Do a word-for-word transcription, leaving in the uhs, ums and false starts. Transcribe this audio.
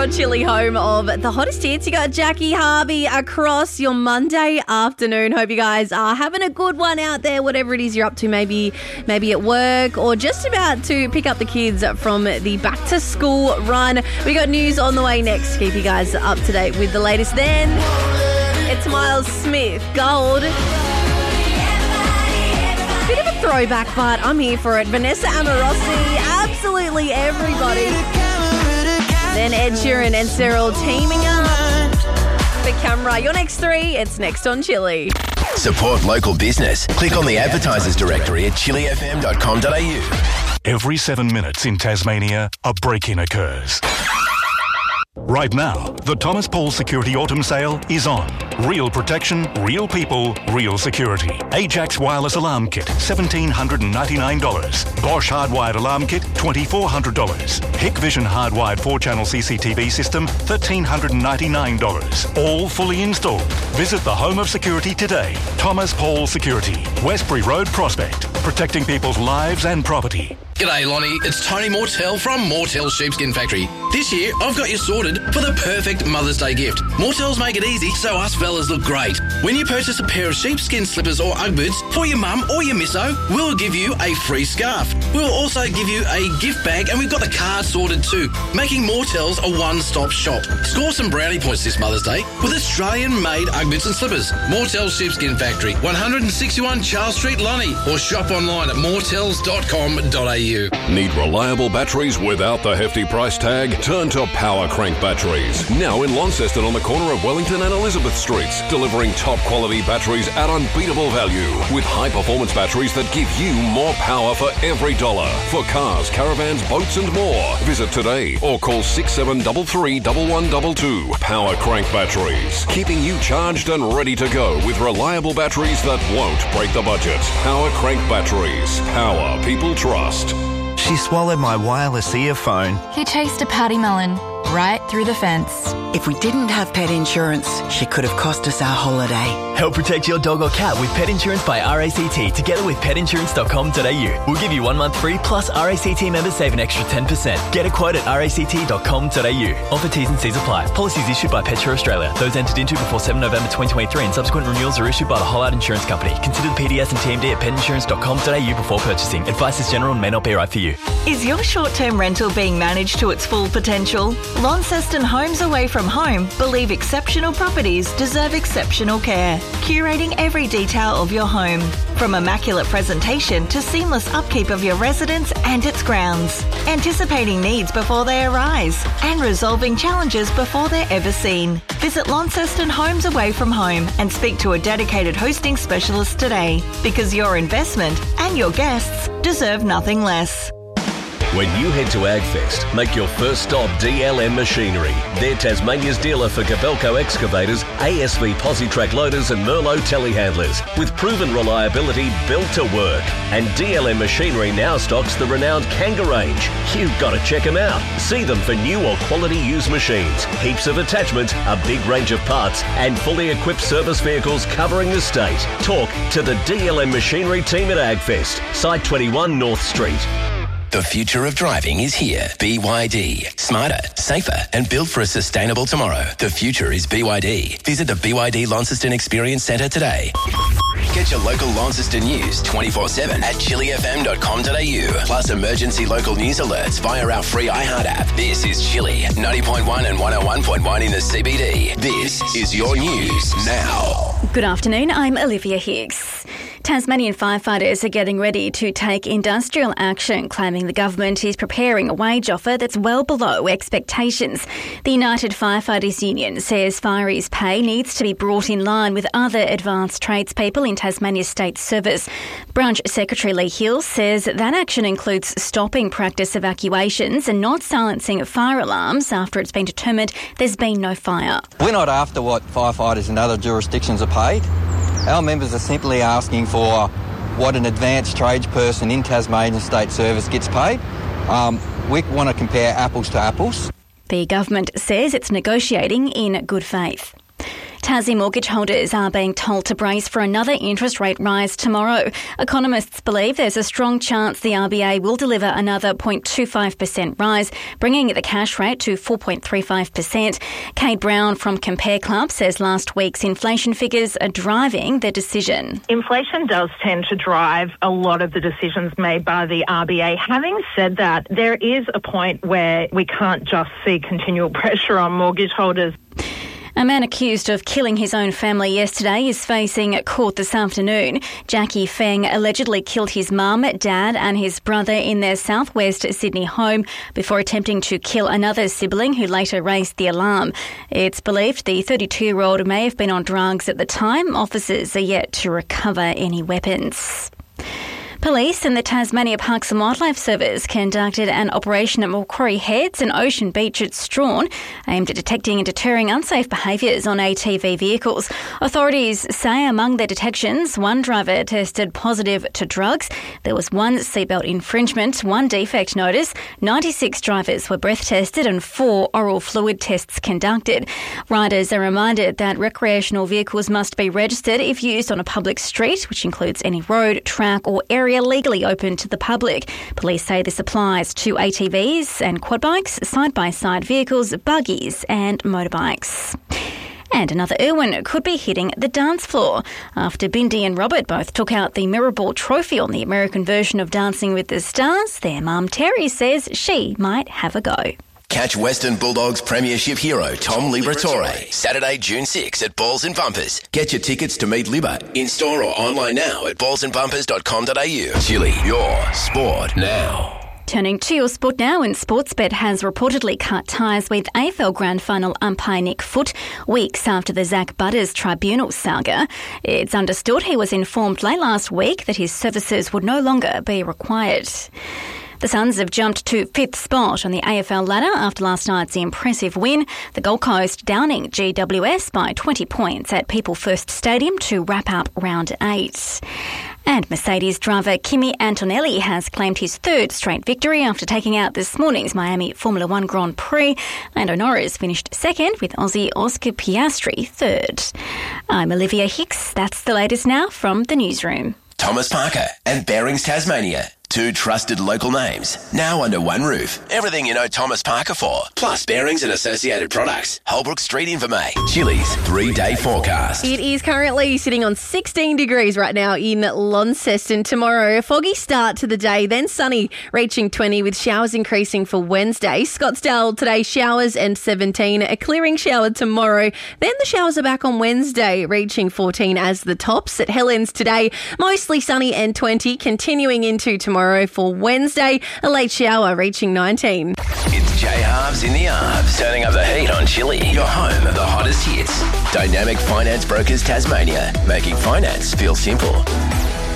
Chilli, home of the hottest hits. You got Jackie Harvey across your Monday afternoon. Hope you guys are having a good one out there, whatever it is you're up to, maybe maybe at work or just about to pick up the kids from the back to school run. We got news on the way next. Keep you guys up to date with the latest then. It's Miles Smith, Gold. Bit of a throwback, but I'm here for it. Vanessa Amorosi, absolutely everybody. Then Ed Sheeran and Cyril teaming up. The camera, your next three, it's next on Chilli. Support local business. Click on the advertisers directory at chilli f m dot com dot a u. Every seven minutes in Tasmania, a break-in occurs. Right now, the Thomas Paul Security Autumn Sale is on. Real protection, real people, real security. Ajax Wireless Alarm Kit, one thousand seven hundred ninety-nine dollars. Bosch Hardwired Alarm Kit, two thousand four hundred dollars. Hikvision Hardwired four-channel C C T V System, one thousand three hundred ninety-nine dollars. All fully installed. Visit the home of security today. Thomas Paul Security, Westbury Road, Prospect. Protecting people's lives and property. G'day Lonnie, it's Tony Mortel from Mortel Sheepskin Factory. This year I've got you sorted for the perfect Mother's Day gift. Mortels make it easy so us fellas look great. When you purchase a pair of sheepskin slippers or Ugg boots for your mum or your misso, we'll give you a free scarf. We'll also give you a gift bag and we've got the card sorted too, making Mortels a one-stop shop. Score some brownie points this Mother's Day with Australian-made Ugg boots and slippers. Mortel Sheepskin Factory, one sixty-one Charles Street, Lonnie, or shop online at mortels dot com dot a u. Need reliable batteries without the hefty price tag? Turn to Power Crank Batteries. Now in Launceston on the corner of Wellington and Elizabeth Streets, delivering top quality batteries at unbeatable value with high performance batteries that give you more power for every dollar. For cars, caravans, boats and more. Visit today or call six seven three three, one one two two. Power Crank Batteries. Keeping you charged and ready to go with reliable batteries that won't break the budget. Power Crank Batteries. Power people trust. She swallowed my wireless earphone. He chased a paddy melon right through the fence. If we didn't have pet insurance, she could have cost us our holiday. Help protect your dog or cat with Pet Insurance by R A C T together with pet insurance dot com dot a u. We'll give you one month free plus R A C T members save an extra ten percent. Get a quote at R A C T dot com dot a u. Offer T's and C's apply. Policies issued by Petsure Australia. Those entered into before seventh of November twenty twenty-three and subsequent renewals are issued by the Whole Out Insurance Company. Consider the P D S and T M D at pet insurance dot com dot a u before purchasing. Advice is general and may not be right for you. Is your short-term rental being managed to its full potential? Launceston Homes Away from Home believe exceptional properties deserve exceptional care, curating every detail of your home, from immaculate presentation to seamless upkeep of your residence and its grounds, anticipating needs before they arise and resolving challenges before they're ever seen. Visit Launceston Homes Away from Home and speak to a dedicated hosting specialist today, because your investment and your guests deserve nothing less. When you head to AgFest, make your first stop D L M Machinery. They're Tasmania's dealer for Gabelco excavators, A S V Positrack loaders and Merlot telehandlers, with proven reliability built to work. And D L M Machinery now stocks the renowned Kanga range. You've got to check them out. See them for new or quality used machines, heaps of attachments, a big range of parts, and fully equipped service vehicles covering the state. Talk to the D L M Machinery team at AgFest, Site twenty-one North Street. The future of driving is here. B Y D. Smarter, safer, and built for a sustainable tomorrow. The future is B Y D. Visit the B Y D Launceston Experience Centre today. Get your local Launceston news twenty-four seven at chilli f m dot com dot a u. Plus emergency local news alerts via our free iHeart app. This is Chilli, ninety point one and one oh one point one in the C B D. This is your news now. Good afternoon, I'm Olivia Hicks. Tasmanian firefighters are getting ready to take industrial action, claiming the government is preparing a wage offer that's well below expectations. The United Firefighters Union says fireys' pay needs to be brought in line with other advanced tradespeople in Tasmania's state service. Branch Secretary Lee Hill says that action includes stopping practice evacuations and not silencing fire alarms after it's been determined there's been no fire. We're not after what firefighters in other jurisdictions are paid. Our members are simply asking for what an advanced tradesperson in Tasmanian State Service gets paid. Um, we want to compare apples to apples. The government says it's negotiating in good faith. Tassie mortgage holders are being told to brace for another interest rate rise tomorrow. Economists believe there's a strong chance the R B A will deliver another zero point two five percent rise, bringing the cash rate to four point three five percent. Kate Brown from Compare Club says last week's inflation figures are driving the decision. Inflation does tend to drive a lot of the decisions made by the R B A. Having said that, there is a point where we can't just see continual pressure on mortgage holders. A man accused of killing his own family yesterday is facing court this afternoon. Jackie Feng allegedly killed his mum, dad and his brother in their southwest Sydney home before attempting to kill another sibling who later raised the alarm. It's believed the thirty-two-year-old may have been on drugs at the time. Officers are yet to recover any weapons. Police and the Tasmania Parks and Wildlife Service conducted an operation at Macquarie Heads and Ocean Beach at Strawn aimed at detecting and deterring unsafe behaviours on A T V vehicles. Authorities say among their detections, one driver tested positive to drugs, there was one seatbelt infringement, one defect notice, ninety-six drivers were breath tested and four oral fluid tests conducted. Riders are reminded that recreational vehicles must be registered if used on a public street, which includes any road, track or area legally open to the public. Police say this applies to A T Vs and quad bikes, side-by-side vehicles, buggies and motorbikes. And another Irwin could be hitting the dance floor. After Bindi and Robert both took out the Mirrorball trophy on the American version of Dancing with the Stars, their mum Terry says she might have a go. Catch Western Bulldogs Premiership hero Tom Liberatore Saturday, June sixth at Balls and Bumpers. Get your tickets to meet Libba in-store or online now at balls and bumpers dot com dot a u. Chili, your sport now. Turning to your sport now, and Sportsbet has reportedly cut ties with A F L Grand Final umpire Nick Foot weeks after the Zach Butters tribunal saga. It's understood he was informed late last week that his services would no longer be required. The Suns have jumped to fifth spot on the A F L ladder after last night's impressive win. The Gold Coast downing G W S by twenty points at People First Stadium to wrap up round eight. And Mercedes driver Kimi Antonelli has claimed his third straight victory after taking out this morning's Miami Formula One Grand Prix. Lando Norris finished second with Aussie Oscar Piastri third. I'm Olivia Hicks. That's the latest now from the newsroom. Thomas Parker and Bearings Tasmania. Two trusted local names, now under one roof. Everything you know Thomas Parker for, plus Bearings and associated products. Holbrook Street in Vermey. Chili's three-day forecast. It is currently sitting on sixteen degrees right now in Launceston. Tomorrow, a foggy start to the day, then sunny, reaching twenty with showers increasing for Wednesday. Scottsdale today, showers and seventeen. A clearing shower tomorrow. Then the showers are back on Wednesday, reaching fourteen as the tops. At Helens today, mostly sunny and twenty, continuing into tomorrow. For Wednesday, a late shower reaching nineteen. It's J Halves in the Arves, turning up the heat on Chili, your home of the hottest hits. Dynamic Finance Brokers Tasmania, making finance feel simple.